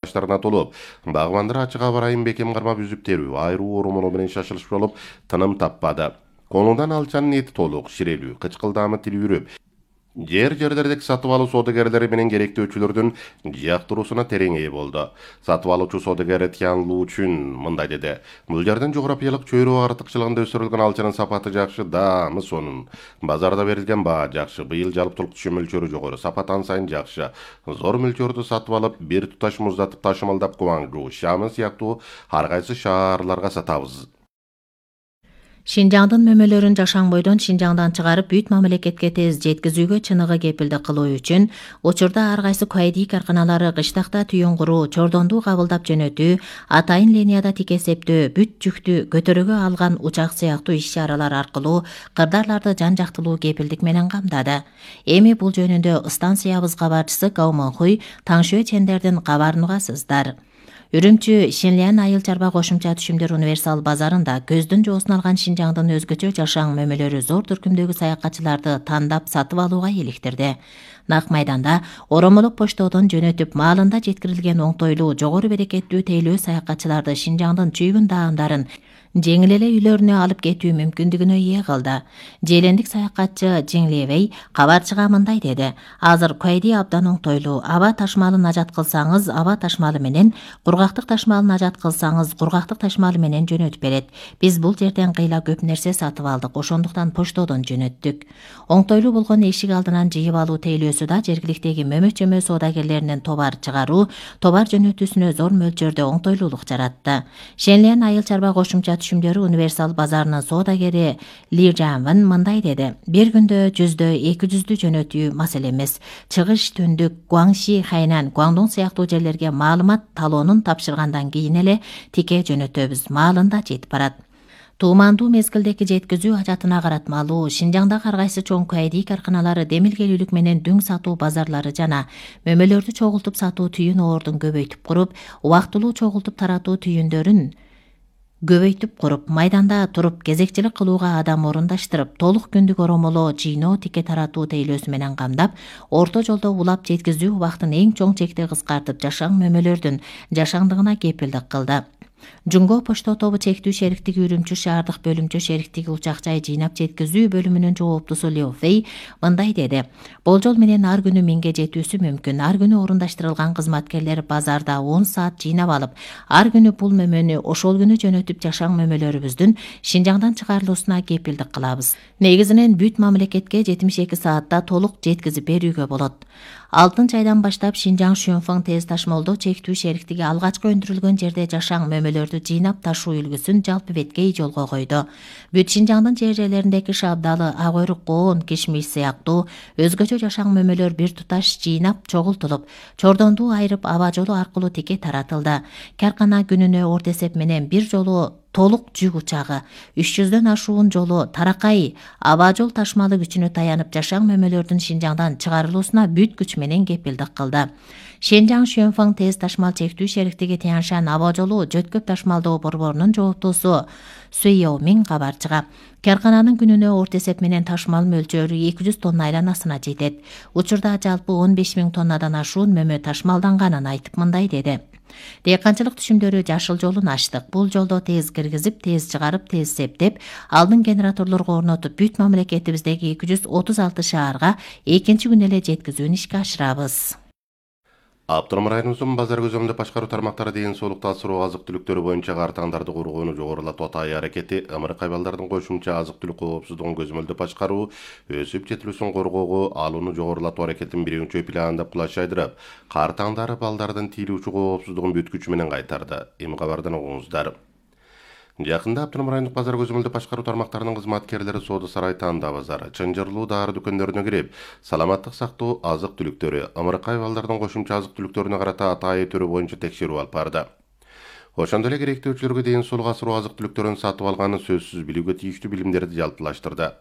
баштарына толуп, багбандар ачык аба ырайын бекем кармап үзүп терүү, айруу оромоло менен шашылыш болуп, тыным таппады. Конудан алчанын эти толук, ширелүү, кычкылдаамы тили үрүп, жерлердеги сатып алуу соодагерлери менен керектөөчүлөрдүн жактыруусуна терең ээ болду. Сатып алуучу соодагер Тян Лучун мындай деди: Бул жерден жографиялык чөйрө артыкчылыгында өсүрүлгөн алчанын сапаты жакшы, даамы сонун. Базарда берилген баа жакшы, быйыл жалптылык түшүм мөлчөрү жогору, сапат ан сайын жакшы. Зор мөлчөрдү сатып алып, бир туташ муздатып ташымалдап Гуаңжу, Шамын сыяктуу ар кайсы шаарларга сатабыз. Шинжаңдын мөмөлөрүн Жашаң бойдон Шинжаңдан чыгарып бүт мамлекетке тез жеткизүүгө чыныгы кепилдик кылуу үчүн учурда ар кайсы куайдий карканалары кыштакта түйүн куруу, чордонду кабылдап жөнөтүү, атайын линияда тик эсептөө, бүт жүктү көтөрүүгө алган учак сыяктуу иш-чаралар аркылуу кырдаарларды жан жактылуу кепилдик менен камдады. Эми бул жөнүндө станциябыз кабарчысы Гаумонхуй Таңшуэ Чендердин кабарын угасыздар. Үрүмчү Шинлян айыл чарба кошумча түшүмдөр универсал базарында көздүн жоосун алган Шинжаңдын өзгөчө жашаң мөмөлөрү зор түркүмдөгү саякатчыларды тандап сатып алууга иликтирди. Нак майданда оромолоп поштодон жөнөтүп маалында жеткирилген оңтойлуу, жогору берекеттүү тейлөө саякатчыларды Шинжаңдын чүйгүн даандарын жеңил эле үйлөрүнө алып кетүү мүмкүндүгүнө ээ кылды. Желендик саякатчы Жиңлебей кабарчыга мындай деди: Азыр куайди абдан оңтойлуу. Аба ташмалын ажат кылсаңыз, аба ташмалы менен, кургактык ташмалын ажат кылсаңыз, кургактык ташмалы менен жөнөтүп берет. Биз бул жерден кыйла көп нерсе сатып алдык, ошондуктан поштодон жөнөттүк. Оңтойлуу болгон эшик алдынан жыйып алуу тейлөөсү да жергиликтеги мөмө-чөмө соодагерлеринин товар чыгаруу, товар жөнөтүүсүнө зор мөлчөрдө оңтойлуулук жаратты. Шенлен айыл чарба кошумча түшүмдөрү универсал базарынын соодагери Ли Жанван мындай деди: Бир күндө 100дө 200дү жөнөтүү маселе эмес. Чыгыш түндүк Гуаңши, Хайнан, Гуаңдун сыяктуу жерлерге маалымат талоонун тапшыргандан кийин эле тике жөнөтөбүз. Маалында жетип барат. Туумандуу мезгилдеги жеткизүү ажатына каратмалуу Шинжаңдагы ар кайсы чоң куайдий карканалары демилгелүүлүк менен дүң сатуу базарлары жана мөмөлөрдү чогултуп сатуу түйүн оордун көбөйтүп куруп, убактылуу чогултуп таратуу түйүндөрүн көбөйтүп куруп, майданда туруп кезекчилик кылууга адам орундаштырып, толук күндүк оромоло жыйноо тике таратуу тейлөөсү менен камдап, орто жолдо улап жеткизүү убактын эң чоң чекти кыскартып, жашаң мөмөлөрдүн жашаңдыгына кепилдик кылды. Жунго почто тобу чектүү шериктиги Үрүмчү шаардык бөлүмчө шериктиги учак жай жыйнап жеткизүү бөлүмүнүн жооптусу Лео Фей мындай деди: Болжол менен ар күнү 1000ге жетүүсү мүмкүн. Ар күнү орундаштырылган кызматкерлер базарда 10 саат жыйнап алып, ар күнү бул мөмөнү ошол күнү жөнөтүп жашаң мөмөлөрүбүздүн Шинжаңдан чыгарылуусуна кепилдик кылабыз. Негизинен бүт мамлекетке 72 саатта толук жеткизип берүүгө болот. 6 айдан баштап Шинжаң Шүнфың тез ташмалдоо чектүү шериктиги алгачкы өндүрүлгөн жерде жашаң мөмөлөрдү жыйнап ташуу үлгүсүн жалпы беткей жолго койду. Бүт Шинжаңдын жер жерлериндеги шабдалы, ак өйрүк коон, кишмиш сыяктуу өзгөчө жашаң мөмөлөр бир туташ жыйнап чогултулуп, чордонду айырып аба жолу аркылуу тике таратылды. Каркана күнүнө орто эсеп менен бир жолу толук жүк учагы, 300дөн ашуун жолу таракай аба жол ташмалы күчүнө таянып жашаң мөмөлөрдүн Шинжаңдан чыгарылуусуна бүт күч менен кепилдик кылды. Шинжаң Шүнфың тез ташмал чектүү шериктиги Тяншан аба жолу жөткөп ташмалдоо борборунун жооптусу Суйяомин кабарчыга: Каркананын күнүнө орто эсеп менен ташмал мөлчөрү 200 тонна айланасына жетет. Учурда жалпы 15.000 тоннадан ашуун мөмө ташмалданганын айтып мындай деди: Дыйканчылык түшүмдөрү жашыл жолун ачтык. Бул жолдо тез киргизип, тез чыгарып, тез септеп, алдын генераторлорго орнотуп, бүт мамлекетибиздеги 236 шаарга экинчи күнү эле жеткизүүнү ишке ашырабыз. Автоном районубуздун базар көзөмдү башкаруу тармактары ден соолукту асыруу азык-түлүктөрү боюнча картаңдарды кургоону жогорулатуу атай аракети ымырык айбалдардын кошумча азык-түлүк коопсуздугун көзөмөлдү башкаруу, өсүп жетилүүсүн коргоого алууну жогорулатуу аракетин биринчи пландап кулаш айдырып, картаңдары балдардын тийилүүчү коопсуздугун бүт күчү менен кайтарды. Эми кабардан угуңуздар. Жакында автоном райондук базар көзөмөлдү башкаруу тармактарынын кызматкерлери Соода сарай Танда базары, Чынжырлуу дары дүкөндөрүнө кирип, саламаттык сактоо азык-түлүктөрү, ымырык айбалдардын кошумча азык-түлүктөрүнө карата атайы түрү боюнча текшерүү алып барды. Ошондой эле керектөөчүлөргө ден соолук асыруу азык-түлүктөрүн сатып алганы сөзсүз билүүгө тийиштүү билимдерди жалпылаштырды.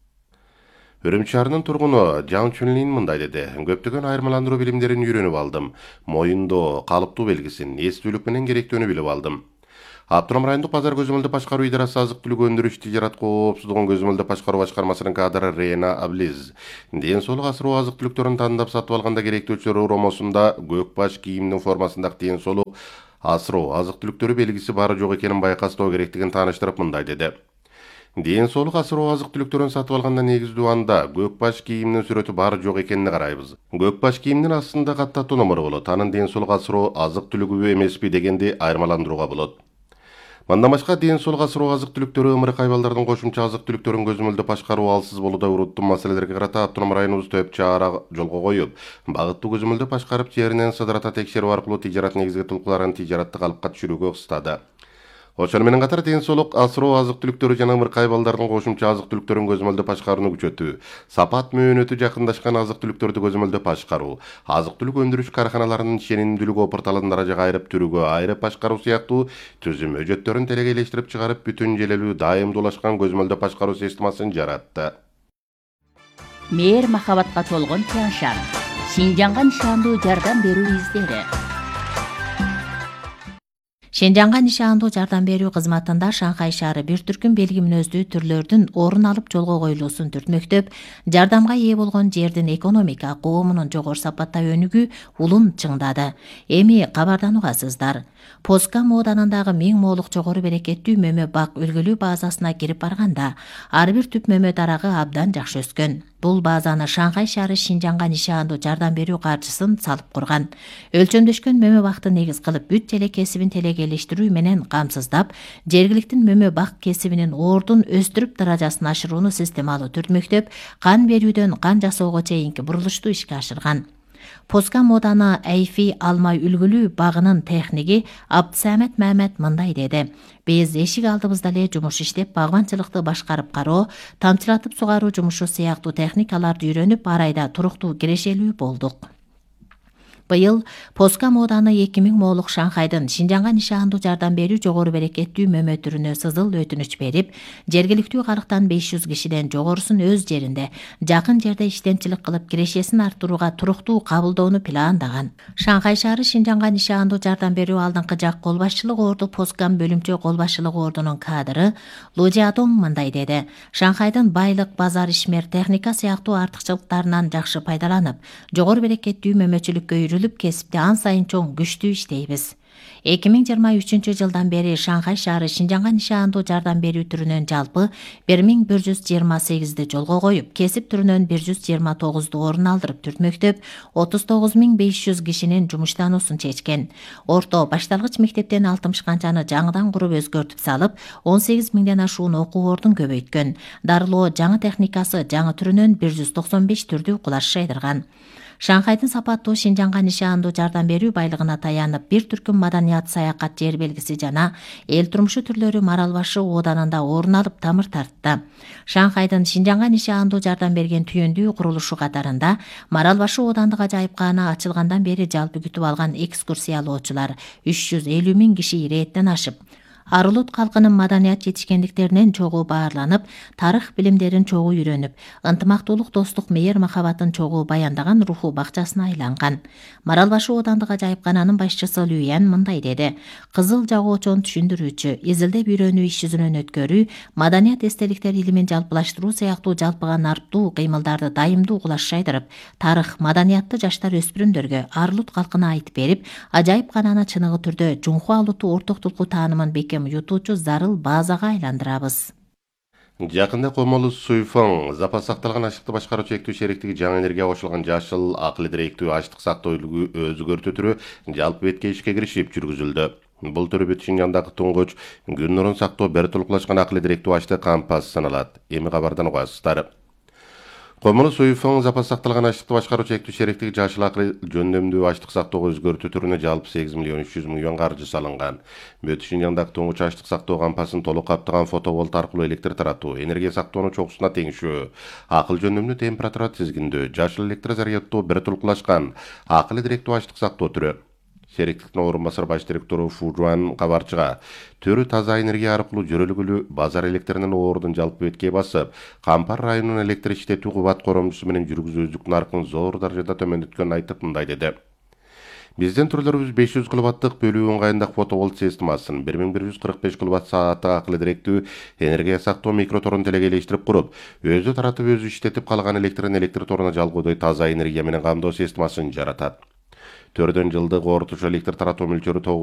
Үрүмчү шаарынын тургуну Жан Чүнлин мындай деди: Көптөгөн айырмаландыруу билимдерин үйрөнүп алдым. Моюндоо калыптуу белгисин, эстүүлүк менен керектөөнү билип алдым. Автоном райондук базар көзөмөлдү башкаруу идарасы азык түлүк өндүрүш тижарат коопсуздугун көзөмөлдү башкаруу башкармасынын кадры Рена Аблиз ден соолук асыруу азык түлүктөрүн тандап сатып алганда керектүүчүлөр уромосунда көк баш кийимдин формасындагы ден соолук асыроо азык түлүктөрү белгиси бары жок экенин байкастоо керектигин тааныштырып мындай деди. Ден соолук асыроо азык түлүктөрүн сатып алганда негиздүү анда көк баш кийимдин сүрөтү бары жок экенине карайбыз. Көк баш кийимдин астында каттатуу номуру болот. Анын ден соолук асыроо азык түлүгүбү эмеспи дегенди айырмаландырууга болот. Мындан башка ден соолук асыроо азык түлүктөрү ымырык айбалдардын кошумча азык түлүктөрүн көзөмөлдө башкаруу алсыз болууда уруттуу маселелерге карата автоном районубуз төп чара жолго коюп, багыттуу көзөмөлдө башкарып жеринен сыдырата текшерүү аркылуу тижарат негизги тулкуларын тижараттык калыпка түшүрүүгө укстады. Ошону менен катар ден соолук асыроо азык түлүктөрү жана ымырык айбалдардын кошумча азык түлүктөрүн көзөмөлдө башкарууну күчөтүү, сапат мөөнөтү жакындашкан азык түлүктөрдү көзөмөлдө башкаруу, азык түлүк өндүрүш карканаларынын ишенимдүүлүгү опурталын даражага айырып түрүгө айырып башкаруу сыяктуу түзүм өжөттөрүн телегейлештирип чыгарып бүтүн желелүү дайымдуулашкан көзөмөлдө башкаруу системасын жаратты. Мээр махабатка толгон Тяншан, Шинжаңга нишандуу жардам берүү издери. Шинжаңга нишандуу жардам берүү кызматында Шанхай шаары бир түркүм белги мүнөздүү түрлөрдүн орун алып жолго коюлуусун түртмөктөп, жардамга ээ болгон жердин экономика, коомунун жогору сапатта өнүгүү улун чыңдады. Эми кабардан угасыздар. Поска мооданындагы 1000 моолук жогору берекеттүү мөмө бак үлгүлүү базасына кирип барганда, ар бир түп мөмө дарагы абдан жакшы өскөн. Бул базаны Шанхай шаары Шинжаңга нишандуу жардам берүү каржысын салып курган. Өлчөмдөшкөн мөмө бакты негиз кылып бүт желе кесибин телегейлештирүү менен камсыздап, жергиликтин мөмө бак кесибинин ордун өстүрүп даражасын ашырууну системалуу түртмөктөп, кан берүүдөн кан жасоого чейинки бурулушту ишке ашырган. Поска моданы Айфи алмай үлгүлүү багынын техниги Абдсамет Мамет мындай деди. Биз эшик алдыбызда эле жумуш иштеп, багбанчылыкты башкарып кароо, тамчылатып сугаруу жумушу сыяктуу техникаларды үйрөнүп, ар айда туруктуу кирешелүү болдук. Быйыл Поска моданы 2000 моолук Шанхайдын Шинжаңга нишандуу жардам берүү жогору берекеттүү мөмө түрүнө сызыл өтүнүч берип, жергиликтүү калыктан 500 кишиден жогорусун өз жеринде, жакын жерде иштенчилик кылып, кирешесин арттырууга туруктуу кабылдоону пландаган. Шанхай шаары Шинжаңга нишандуу жардам берүү алдыңкы жак кол башчылык орду Поскам бөлүмчө кол башчылык ордунун кадры Лу Жиадong мындай деди. Шанхайдын байлык, базар, ишмер, техника сыяктуу артыкчылыктарынан жакшы пайдаланып, жогору берекеттүү мөмөчүлүккө кесипте ан сайын чоң күчтүү иштейбиз. 2023 жылдан бери Шанхай шаары Шинжаңга нишандуу жардам берүү түрүнөн жалпы 1128 жолго коюп, кесип түрүнөн 129 орун алдырып түртмөктөп, 39500 кишинин жумуштануусун чечкен. Орто башталгыч мектептен 60 канчаны жаңыдан куруп өзгөртүп салып, 18 миңден ашуун окуу ордун көбөйткөн. Дарылоо жаңы техникасы жаңы түрүнөн 195 түрдү кулаш жайдырган. Шанхайдын сапаттуу Шинжаңга нишандуу жардам берүү байлыгына таянып, бир түркүм маданият, саякат, жер белгиси жана эл турмушу түрлөрү Маралбашы ооданында орун алып тамыр тартты. Шанхайдын Шинжаңга нишандуу жардам берген түйөндүү курулушу катарында Маралбашы оодандык ажайыпкана ачылгандан бери жалпы күтүп алган экскурсиялоочулар 350 000 киши ирээттен ашып, Арылут калкынын маданият жетишкендиктеринен чогуу баарланып, тарых билимдерин чогуу үйрөнүп, ынтымактуулук, достук, мээр махабатын чогуу баяндаган руху бакчасына айланган. Маралбашы оодандык ажайыпкананын башчысы Люян мындай деди. Кызыл жагоочон түшүндүрүүчү, изилдеп үйрөнүү иш жүзүнөн өткөрүү, маданият эстеликтер илимин жалпылаштыруу сыяктуу жалпыга нарптуу кыймылдарды дайымдуу кулаш жайдырып, тарых, маданиятты жаштар өспүрүмдөргө, Арылут калкына айтып берип, ажайыпкананы чыныгы түрдө Жунхуа улуттуу орток тулку таанымын ютуучу зарыл базага айландырабыз. Жакында Комолу Суйфоң запас сакталган аштыкты башкаруу чектүү шериктиги жаңы энергия кошулган жашыл акыл директүү аштык сактоо өзгөртүү түрү жалпы бетке ишке киришип жүргүзүлдү. Бул түрү бүт Шинжаңдагы туңгуч күн нурун сактоо бери толуклашкан акыл директүү аштык кампас саналат. Эми кабардан угасыздар. Комолу Суйфоң запас сакталган аштыкты башкаруу чектүү шериктиги жашыл акыл жөндөмдүү аштык сактоого өзгөртүү түрүнө жалпы 8 миллион 300 миллион каржы салынган. Бүт Шинжаңдагы туңгуч аштык сактоо кампасын толук каптаган фотоволт аркылуу электр таратуу, энергия сактоонун чокусуна теңишүү, акыл жөндөмдүү температура тизгиндөө, жашыл электр зарядтоо бир толуклашкан акыл директүү аштык сактоо түрү. Шериктиктин орун басар баш директору Фу Жуан кабарчыга түрү таза энергия аркылуу жөрөлгүлүү базар электринин ордун жалпы бетке басып, Кампар районунун электр иштетүү кубат коромчусу менен жүргүзүүчүлүк наркын зор даражада төмөндөткөнүн айтып мындай деди. Бизден түрлөрүбүз 500 киловаттык бөлүү ыңгайындагы фотоволт системасын 1145 киловатт сааттык акылы директүү энергия сактоо микроторун телекейлештирип куруп, өзү таратып өзү иштетип калган электрин электр торуна жалгоодой таза энергия менен камдоо системасын жаратат. Төрдөн жылдык орточо электр таратуу мөлчөрү